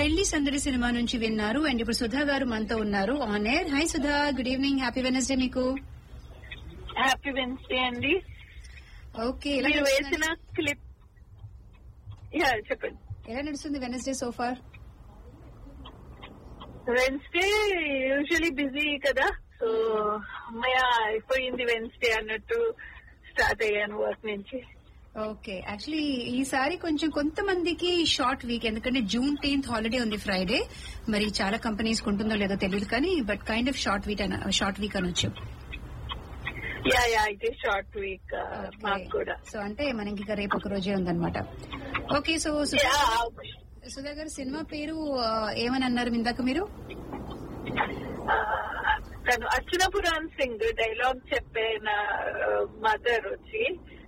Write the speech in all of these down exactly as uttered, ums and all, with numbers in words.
పెళ్లి సందడి సినిమా నుంచి విన్నారు. అండ్ ఇప్పుడు సుధా గారు మనతో ఉన్నారు on air. High Sudha, good evening, happy Wednesday మీకు. హ్యాపీ వెన్స్డే అండి. ఓకే, మీరు వేసిన క్లిప్ చెప్పండి. ఎలా నడుస్తుంది Wednesday so far? Wednesday usually busy కదా, సో అమ్మయ్య అయిపోయింది వెన్స్డే అన్నట్టు స్టార్ట్ అయ్యాను వర్క్ నుంచి. ఓకే, యాక్చువల్లీ ఈసారి కొంచెం కొంతమందికి షార్ట్ వీక్, ఎందుకంటే జూన్ టెన్త్ హాలిడే ఉంది ఫ్రైడే. మరి చాలా కంపెనీస్ ఉంటుందో లేదో తెలియదు కానీ but kind of short week short week అనొచ్చు. యా యా అయితే షార్ట్ వీక్ మాకు కూడా. సో అంటే మనకి ఇక రేపు ఒక రోజే ఉందన్నమాట. ఓకే, సో సుధా గారు సినిమా పేరు ఏమని అన్నారు ఇందాక మీరు? తను అర్చన పురాణ్ సింగ్ డైలాగ్ చెప్పే నా మదర్ వచ్చి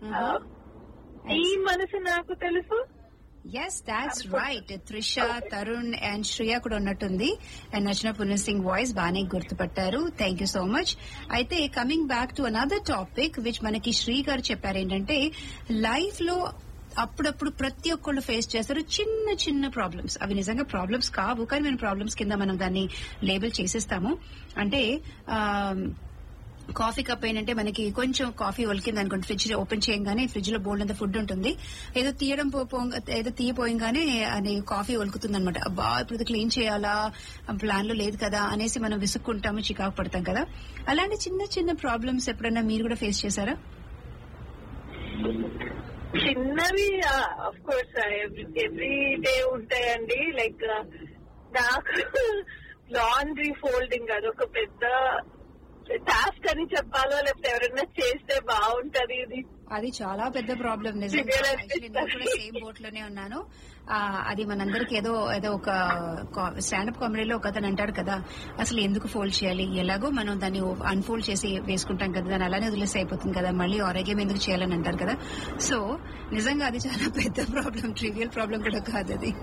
ఈ మనసు నాకు తెలుసు. Yes, that's right. Trisha, Tarun and Shreya కూడా ఉన్నట్టుంది. అండ్ నచ్చిన పుణ్య సింగ్ వాయిస్ బాగానే గుర్తుపట్టారు. Thank you so much. అయితే coming back to another topic which మనకి శ్రీ గారు చెప్పారు ఏంటంటే, లైఫ్ లో అప్పుడప్పుడు ప్రతి ఒక్కళ్ళు ఫేస్ చేస్తారు చిన్న చిన్న ప్రాబ్లమ్స్. అవి నిజంగా ప్రాబ్లమ్స్ కావు, కానీ మన ప్రాబ్లమ్స్ కింద మనం దాన్ని లేబుల్ చేసేస్తాము. అంటే కాఫీ కప్ ఏంటంటే మనకి కొంచెం కాఫీ ఒలికింది అనుకోండి, ఫ్రిడ్జ్ ఓపెన్ చేయగానే ఫ్రిడ్జ్ లో బోల్డ్ అంత ఫుడ్ ఉంటుంది, ఏదో తీయడం ఏదో తీయపోయంగానే అది కాఫీ ఒలుకుతుంది అనమాట. అబ్బా ఇప్పుడు క్లీన్ చేయాలా, ప్లాన్ లో లేదు కదా అనేసి మనం విసుక్కుంటాము, చికాకు పడతాం కదా. అలాంటి చిన్న చిన్న ప్రాబ్లమ్స్ ఎప్పుడైనా మీరు కూడా ఫేస్ చేశారా? చిన్నవి ఆఫ్ కోర్స్ ఎవ్రీ డే ఉంటాయండి. లైక్ నాకు లాండ్రీ ఫోల్డింగ్ అదొక పెద్ద టాస్క్ అని చెప్పాలో, లేకపోతే ఎవరైనా చేస్తే బాగుంటది. ఇది అది చాలా పెద్ద ప్రాబ్లం నిజంగా. నేను కూడా సేమ్ బోట్ లోనే ఉన్నాను. అది మనందరికి ఏదో ఏదో ఒక స్టాండప్ కామెడీలో ఒక అతను అంటాడు కదా, అసలు ఎందుకు ఫోల్డ్ చేయాలి, ఎలాగో మనం దాన్ని అన్ఫోల్డ్ చేసి వేసుకుంటాం కదా, దాన్ని అలానే వదిలేసి అయిపోతుంది కదా, మళ్ళీ ఆరోగ్యం ఎందుకు చేయాలని అంటారు కదా. సో నిజంగా అది చాలా పెద్ద ప్రాబ్లం, ట్రివియల్ ప్రాబ్లం కూడా కాదు అది.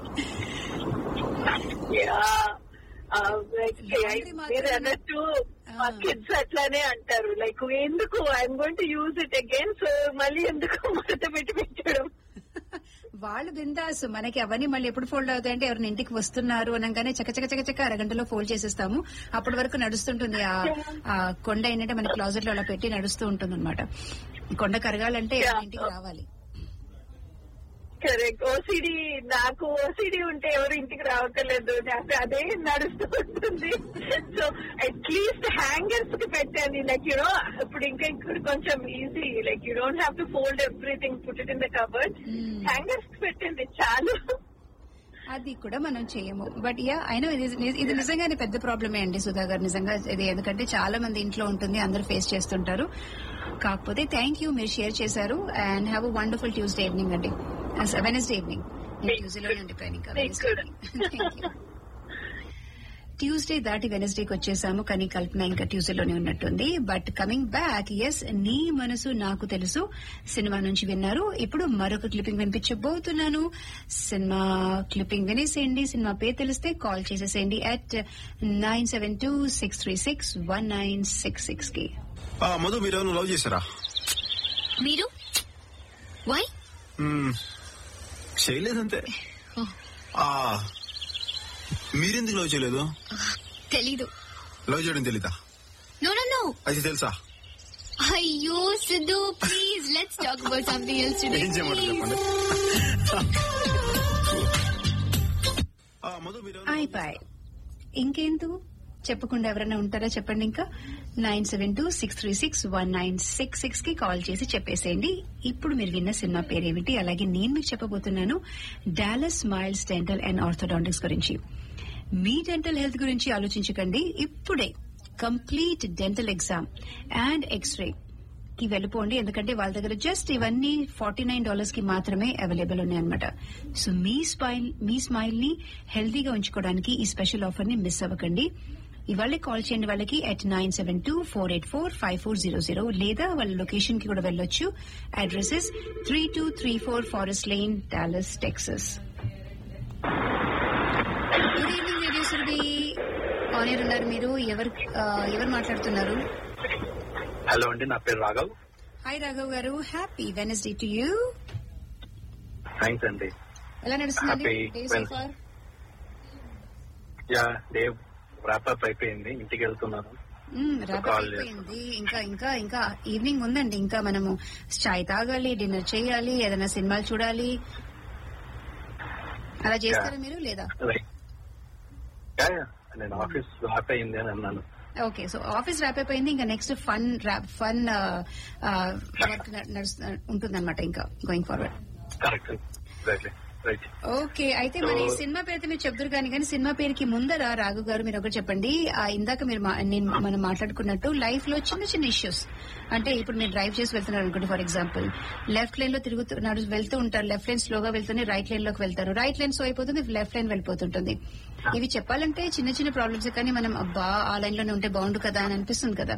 అన్నట్టు మా కిడ్స్ అట్లానే అంటారు, లైక్ ఎందుకు I'm going to use it again, so మళ్ళీ ఎందుకు మడత పెట్టి పెట్టడం. వాళ్ళు బిందాస్, మనకి అవన్నీ మళ్ళీ ఎప్పుడు ఫోల్డ్ అవుతాయంటే ఎవరిని ఇంటికి వస్తున్నారు అనగానే చక్క చక్క చక్క చక్క అరగంటలో ఫోల్డ్ చేసేస్తాము. అప్పటి వరకు నడుస్తుంటుంది ఆ కొండ ఏంటంటే మన క్లాజెట్ లో అలా పెట్టి నడుస్తూ ఉంటుంది అనమాట. కొండ కరగాలంటే ఇంటికి రావాలి. కరెక్ట్. ఓసిడి, నాకు ఓసిడి ఉంటే ఎవరు ఇంటికి రావట్లేదు, అదే నడుస్తూ ఉంటుంది. సో అట్లీస్ట్ హ్యాంగర్స్ కి పెట్టండి, లైక్ యూనో ఇప్పుడు ఇంకా ఇక్కడ కొంచెం easy, like you don't have to fold everything, put it in the cupboard, hangers కి పెట్టండి చాలు. అది కూడా మనం చేయము. బట్ యా అయినా ఇది నిజంగానే పెద్ద ప్రాబ్లమే అండి సుధా గారు, నిజంగా ఇది. ఎందుకంటే చాలా మంది ఇంట్లో ఉంటుంది, అందరూ ఫేస్ చేస్తుంటారు. కాకపోతే థ్యాంక్ యూ, మీరు షేర్ చేశారు. And have a wonderful Tuesday evening అండి, వెనస్డే ఈవినింగ్. నేను ట్యూస్డేలోనే ఉండిపోయాను ఇంకా. ట్యూస్డే దాటి వెనస్డేకి వచ్చేసాము, కానీ కల్పన ఇంకా ట్యూస్డేలోనే ఉన్నట్టుంది. బట్ కమింగ్ బ్యాక్, ఎస్ నీ మనసు నాకు తెలుసు సినిమా నుంచి విన్నారు. ఇప్పుడు మరొక క్లిప్పింగ్ వినిపించబోతున్నాను. Cinema clipping వినేసేయండి. సినిమా పేరు తెలిస్తే కాల్ చేసేసేయండి at nine seven two six three six one nine six six కి. మధు, మీరు ఏమైనా లవ్ చేశారా? మీరు వై చేయలేదంతే. మీరెందుకు లవ్ చేయలేదు? తెలీదు. లవ్ చేయడం తెలీదా? No no no. అది తెలుసా? అయ్యో Siddhu, please let's talk about something else today. ఏం చేయమంటారు చెప్పండి. అయిపోయి ఇంకేందు చెప్పకుండా ఎవరైనా ఉంటారా చెప్పండి. ఇంకా nine seven two six three six one nine six six కి కాల్ చేసి చెప్పేసేయండి ఇప్పుడు మీరు విన్న సినిమా పేరేమిటి. అలాగే నేను మీకు చెప్పబోతున్నాను Dallas smiles dental and orthodontics గురించి. మీ డెంటల్ హెల్త్ గురించి ఆలోచించకండి, ఇప్పుడే complete dental exam and x ray కి వెళ్ళిపోండి. ఎందుకంటే వాళ్ళ దగ్గర జస్ట్ ఇవన్నీ ఫార్టీ నైన్ డాలర్స్ కి మాత్రమే అవైలబుల్ ఉన్నాయన్నమాట. సో మీ స్మైల్ మీ స్మైల్ ని హెల్తీగా ఉంచుకోవడానికి ఈ స్పెషల్ ఆఫర్ ని మిస్ అవ్వకండి. ఇవాళే కాల్ చేయండి వాళ్ళకి at nine seven two four eight four five four zero zero, లేదా వాళ్ళ లొకేషన్ కి కూడా వెళ్ళొచ్చు. Addresses three two three four forest lane, Dallas, Texas. Good evening radio Surabhi, on air ఉన్నారు మీరు. ఎవరు ఎవరు మాట్లాడుతున్నారు? హలో అండి, నా పేరు రాఘవ్. హాయ్ రాఘవ్ గారు, happy Wednesday to you. Thanks అండి. ఎలా నడుస్తుంది day so far? Yeah day rap అయిపోయింది, ఇంటికి వెళ్తున్నాను. ర్యాప్ అయిపోయింది. ఇంకా ఇంకా ఇంకా ఈవినింగ్ ఉందండి. ఇంకా మనము చాయ్ తాగాలి, డిన్నర్ చేయాలి, ఏదైనా సినిమాలు చూడాలి. అలా చేస్తారా మీరు లేదా? నేను ఆఫీస్ ర్యాప్ అయింది అని అన్నాను. ఓకే, సో ఆఫీస్ ర్యాప్ అయిపోయింది. ఇంకా next fun rap fun work ఉంటుందన్నమాట ఇంకా going forward. Correct, right. Okay, అయితే మరి సినిమా పేరుతో మీరు చెప్తారు కానీ కానీ సినిమా పేరుకి ముందర రాఘు గారు మీరు ఒకటి చెప్పండి. ఇందాక మీరు నేను మనం మాట్లాడుకున్నట్టు లైఫ్ లో చిన్న చిన్న ఇష్యూస్, అంటే ఇప్పుడు మీరు డ్రైవ్ చేసి వెళ్తున్నారు అనుకోండి, ఫర్ ఎగ్జాంపుల్ లెఫ్ట్ లైన్ లో తిరుగుతున్నారు, వెళ్తూ ఉంటారు, లెఫ్ట్ లైన్ స్లోగా వెళ్తుంది, రైట్ లైన్ లోకి వెళ్తారు, రైట్ లైన్ స్లో అయిపోతుంది, లెఫ్ట్ లైన్ వెళ్ళిపోతుంటుంది. ఇవి చెప్పాలంటే చిన్న చిన్న ప్రాబ్లమ్స్, కానీ మనం అబ్బా ఆ లైన్ లోనే ఉంటే బాగుండు కదా అని అనిపిస్తుంది కదా.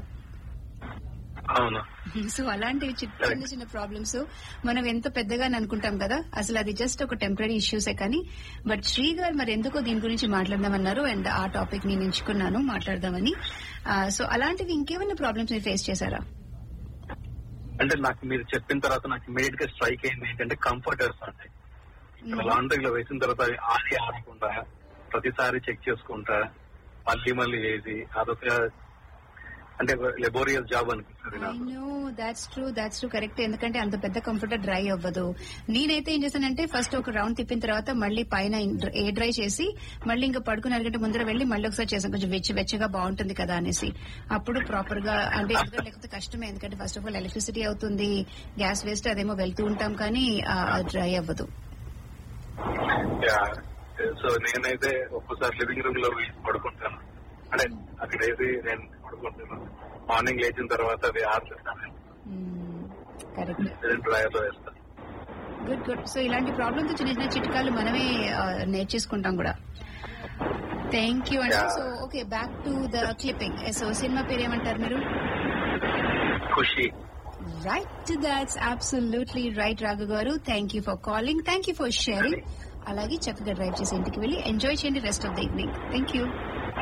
సో అలాంటివి చిన్న చిన్న ప్రాబ్లమ్స్ మనం ఎంత పెద్దగా అనుకుంటాం కదా, అసలు అది జస్ట్ ఒక టెంపరీ ఇష్యూసే. కానీ బట్ శ్రీ గారు మరి ఎందుకో దీని గురించి మాట్లాడదామన్నారు, అండ్ ఆ టాపిక్ నేను ఎంచుకున్నాను మాట్లాడదామని. సో అలాంటివి ఇంకేమైనా ప్రాబ్లమ్స్ మీరు ఫేస్ చేశారా? అంటే నాకు మీరు చెప్పిన తర్వాత నాకు ఇమీడియట్ గా స్ట్రైక్ అయింది ఏంటంటే కంఫర్టర్స్ అంటే ఇక్కడ లాండ్రీలో వేసిన తర్వాత అవి ఆడి ఆడకుండా ప్రతిసారి చెక్ చేసుకుంటా మళ్ళీ మళ్ళీ వేసి అదొక అంటే లెబోరియస్ జాబ్ అనిపిస్తుంది నాకు. That's true that's true correct. ఎందుకంటే అంత పెద్ద కంఫర్టర్ డ్రై అవ్వదు. నేనైతే ఏం చేశానంటే ఫస్ట్ ఒక రౌండ్ తిప్పిన తర్వాత మళ్ళీ పైన ఏ డ్రై చేసి మళ్ళీ ఇంకా పడుకుని అరగంట ముందర వెళ్లి మళ్ళీ ఒకసారి చేసాను, కొంచెం వెచ్చ వెచ్చగా బాగుంటుంది కదా అనేసి. అప్పుడు ప్రాపర్ గా అంటే లేకపోతే కష్టమే, ఎందుకంటే ఫస్ట్ ఆఫ్ ఆల్ ఎలక్ట్రిసిటీ అవుతుంది, గ్యాస్ వేస్ట్, అదేమో వెళ్తూ ఉంటాం కానీ డ్రై అవ్వదు. సో నేనైతే ఒక్కసారి లివింగ్ రూమ్ లో పడుకుంటాను, అంటే అక్కడ వేసి నేను పడుకుంటున్నాను, మార్నింగ్ లేచిన తర్వాత అవి ఆర్చేస్తాను, డ్రైయర్ లో వేస్తాను. Good good. సో ఇలాంటి ప్రాబ్లమ్స్ చిన్న చిన్న చిట్కాలు మనమే నేర్చేసుకుంటాం కూడా. థ్యాంక్ యూ అండి. So okay, back to the clipping. So cinema పేరు ఏమంటారు మీరు? ఖుషి. Right, that's absolutely right Raghu గారు. Thank you for calling, thank you for sharing. అలాగే చక్కగా డ్రైవ్ చేసి ఇంటికి వెళ్ళి ఎంజాయ్ చేయండి rest of the evening. Thank you,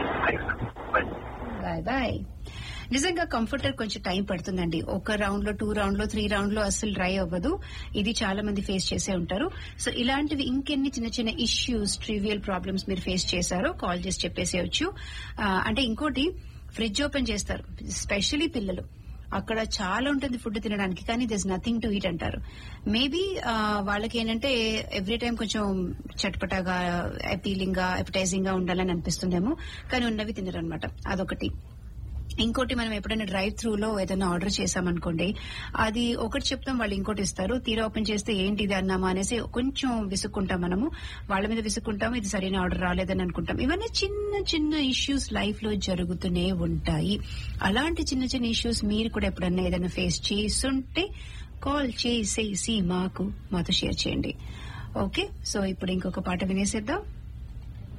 bye bye. నిజంగా కంఫర్టర్ కొంచెం టైం పడుతుందండి. ఒక రౌండ్ లో, టూ రౌండ్ లో, త్రీ రౌండ్ లో అసలు డ్రై అవ్వదు. ఇది చాలా మంది ఫేస్ చేసే ఉంటారు. సో ఇలాంటివి ఇంకెన్ని చిన్న చిన్న ఇష్యూస్, ట్రివియల్ ప్రాబ్లమ్స్ మీరు ఫేస్ చేశారో కాల్ చేసి చెప్పేసేయచ్చు. అంటే ఇంకోటి, ఫ్రిడ్జ్ ఓపెన్ చేస్తారు, స్పెషలీ పిల్లలు, అక్కడ చాలా ఉంటుంది ఫుడ్ తినడానికి, కానీ దిస్ నథింగ్ టు ఈట్ అంటారు. మేబీ వాళ్ళకి ఏంటంటే ఎవ్రీ టైం కొంచెం చట్పటాగా, అపీలింగ్ గా, అపెటైజింగ్ గా ఉండాలని అనిపిస్తుందేమో, కానీ ఉన్నవి తినరు అనమాట. అదొకటి. ఇంకోటి, మనం ఎప్పుడైనా డ్రైవ్ త్రూ లో ఏదైనా ఆర్డర్ చేసామనుకోండి, అది ఒకటి చెప్తాం, వాళ్ళు ఇంకోటి ఇస్తారు. తీరా ఓపెన్ చేస్తే ఏంటి ఇది అన్నామా అనేసి కొంచెం విసుక్కుంటాం, మనము వాళ్ళ మీద విసుక్కుంటాం, ఇది సరైన ఆర్డర్ రాలేదని అనుకుంటాం. ఇవన్నీ చిన్న చిన్న ఇష్యూస్ లైఫ్ లో జరుగుతూనే ఉంటాయి. అలాంటి చిన్న చిన్న ఇష్యూస్ మీరు కూడా ఎప్పుడన్నా ఏదైనా ఫేస్ చేస్తుంటే కాల్ చేసేసి మాకు మాతో షేర్ చేయండి. ఓకే, సో ఇప్పుడు ఇంకొక పాట వినేసేద్దాం.